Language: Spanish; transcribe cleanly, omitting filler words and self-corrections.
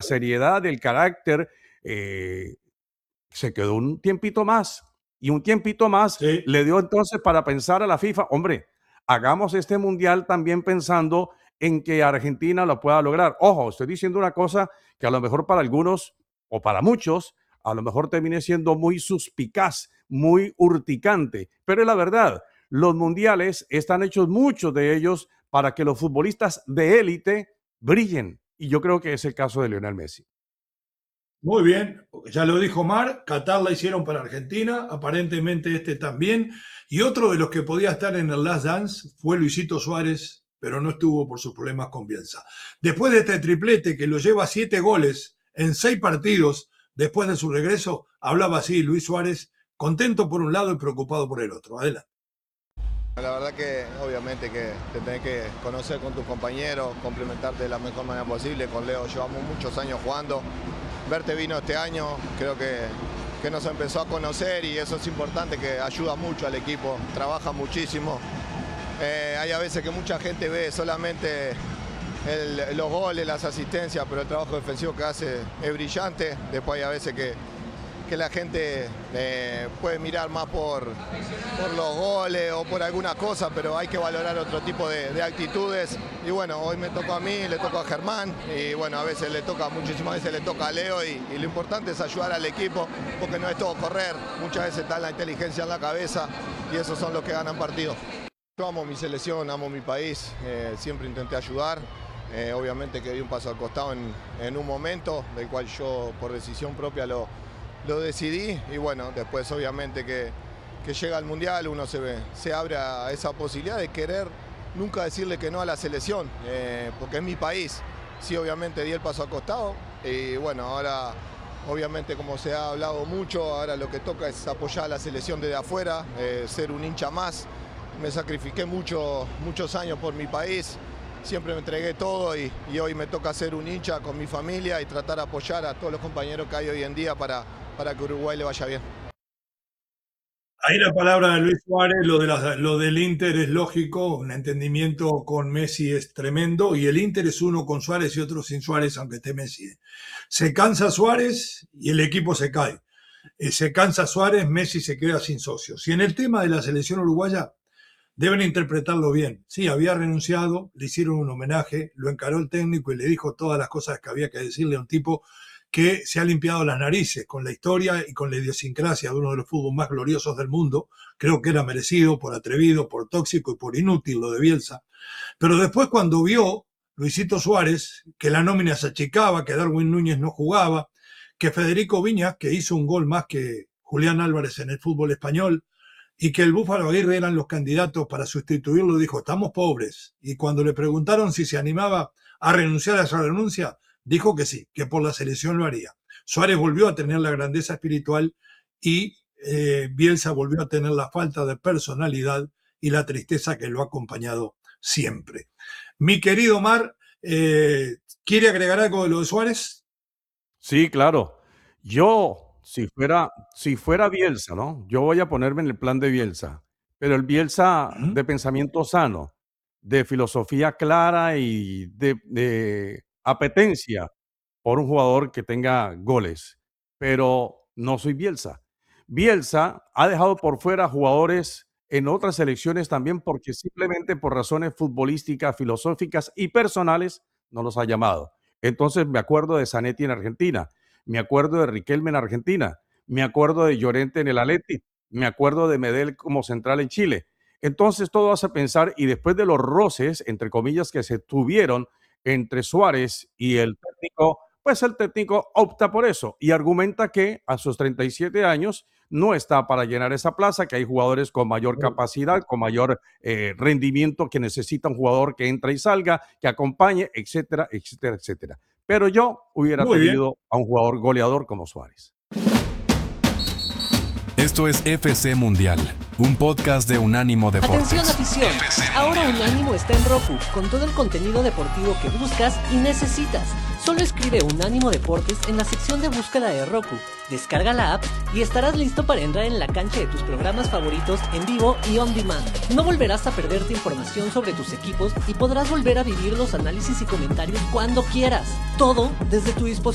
seriedad, el carácter, se quedó un tiempito más. Y un tiempito más Sí. le dio entonces para pensar a la FIFA, hombre, hagamos este mundial también pensando en que Argentina lo pueda lograr. Ojo, estoy diciendo una cosa que a lo mejor para algunos o para muchos, a lo mejor termine siendo muy suspicaz, muy urticante, pero es la verdad. Los mundiales están hechos, muchos de ellos, para que los futbolistas de élite brillen. Y yo creo que es el caso de Lionel Messi. Muy bien, ya lo dijo Mar, Qatar la hicieron para Argentina, aparentemente este también, y otro de los que podía estar en el Last Dance fue Luisito Suárez, pero no estuvo por sus problemas con Bielsa. Después de este triplete que lo lleva a 7 goles en 6 partidos después de su regreso, hablaba así Luis Suárez, contento por un lado y preocupado por el otro. Adelante. La verdad que obviamente que te tenés que conocer con tus compañeros, complementarte de la mejor manera posible. Con Leo llevamos muchos años jugando. Verte vino este año, creo que nos empezó a conocer y eso es importante, que ayuda mucho al equipo, trabaja muchísimo. Hay a veces que mucha gente ve solamente los goles, las asistencias, pero el trabajo defensivo que hace es brillante. Después hay a veces que la gente puede mirar más por los goles o por alguna cosa, pero hay que valorar otro tipo de actitudes. Y bueno, hoy me tocó a mí, le tocó a Germán, y bueno, a veces le toca, muchísimas veces le toca a Leo, y lo importante es ayudar al equipo, porque no es todo correr, muchas veces está la inteligencia en la cabeza, y esos son los que ganan partidos. Yo amo mi selección, amo mi país, siempre intenté ayudar. Obviamente que di un paso al costado en un momento, del cual yo por decisión propia lo decidí, y bueno, después obviamente que llega al Mundial uno se abre a esa posibilidad de querer nunca decirle que no a la selección, porque es mi país. Sí, obviamente di el paso al costado, y bueno, ahora obviamente como se ha hablado mucho, ahora lo que toca es apoyar a la selección desde afuera, ser un hincha más. Me sacrifiqué muchos años por mi país, siempre me entregué todo, y hoy me toca ser un hincha con mi familia y tratar de apoyar a todos los compañeros que hay hoy en día para que Uruguay le vaya bien. Ahí la palabra de Luis Suárez, lo del Inter es lógico, un entendimiento con Messi es tremendo, y el Inter es uno con Suárez y otro sin Suárez, aunque esté Messi. Se cansa Suárez y el equipo se cae. Se cansa Suárez, Messi se queda sin socios. Y en el tema de la selección uruguaya, deben interpretarlo bien. Sí, había renunciado, le hicieron un homenaje, lo encaró el técnico y le dijo todas las cosas que había que decirle a un tipo que se ha limpiado las narices con la historia y con la idiosincrasia de uno de los fútbol más gloriosos del mundo. Creo que era merecido por atrevido, por tóxico y por inútil lo de Bielsa. Pero después, cuando vio Luisito Suárez que la nómina se achicaba, que Darwin Núñez no jugaba, que Federico Viñas, que hizo un gol más que Julián Álvarez en el fútbol español, y que el Búfalo Aguirre eran los candidatos para sustituirlo, dijo, estamos pobres. Y cuando le preguntaron si se animaba a renunciar a esa renuncia, dijo que sí, que por la selección lo haría. Suárez volvió a tener la grandeza espiritual y Bielsa volvió a tener la falta de personalidad y la tristeza que lo ha acompañado siempre. Mi querido Mar, ¿quiere agregar algo de lo de Suárez? Sí, claro. Yo, si fuera Bielsa, ¿no? Yo voy a ponerme en el plan de Bielsa, pero el Bielsa de pensamiento sano, de filosofía clara y de apetencia por un jugador que tenga goles. Pero no soy Bielsa. Bielsa ha dejado por fuera jugadores en otras selecciones también porque simplemente por razones futbolísticas, filosóficas y personales no los ha llamado. Entonces me acuerdo de Zanetti en Argentina, me acuerdo de Riquelme en Argentina, me acuerdo de Llorente en el Atleti, me acuerdo de Medel como central en Chile. Entonces todo hace pensar, y después de los roces, entre comillas, que se tuvieron entre Suárez y el técnico, pues el técnico opta por eso y argumenta que a sus 37 años no está para llenar esa plaza, que hay jugadores con mayor capacidad, con mayor rendimiento, que necesita un jugador que entra y salga, que acompañe, etcétera, etcétera, etcétera. Pero yo hubiera tenido a un jugador goleador como Suárez. Esto es FC Mundial, un podcast de Unánimo Deportes. Atención afición, ahora Unánimo está en Roku, con todo el contenido deportivo que buscas y necesitas. Solo escribe Unánimo Deportes en la sección de búsqueda de Roku, descarga la app y estarás listo para entrar en la cancha de tus programas favoritos en vivo y on demand. No volverás a perderte información sobre tus equipos y podrás volver a vivir los análisis y comentarios cuando quieras. Todo desde tu dispositivo.